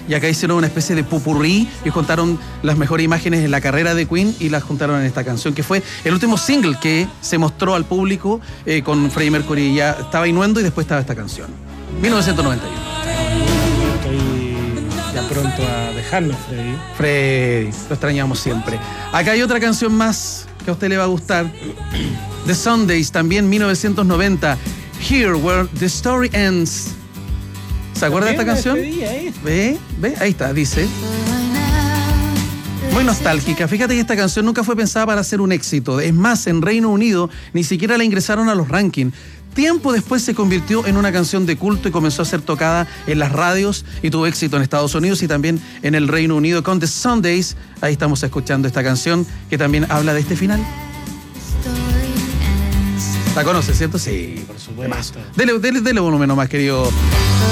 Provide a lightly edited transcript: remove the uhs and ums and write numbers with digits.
y acá hicieron una especie de popurrí y juntaron las mejores imágenes en la carrera de Queen y las juntaron en esta canción, que fue el último single que se mostró al público con Freddie Mercury. Ya estaba Innuendo y después estaba esta canción. 1991. Estoy ya pronto a dejarnos, Freddy. Freddy, lo extrañamos siempre. Acá hay otra canción más que a usted le va a gustar. The Sundays, también 1990. Here Where the Story Ends. ¿Se acuerda de esta canción? ¿Ve? Ahí está, dice. Muy nostálgica. Fíjate que esta canción nunca fue pensada para ser un éxito. Es más, en Reino Unido ni siquiera la ingresaron a los rankings. Tiempo después se convirtió en una canción de culto y comenzó a ser tocada en las radios y tuvo éxito en Estados Unidos y también en el Reino Unido con The Sundays. Ahí estamos escuchando esta canción que también habla de este final. ¿La conoces, cierto? Sí, por supuesto. Dele volumen nomás, querido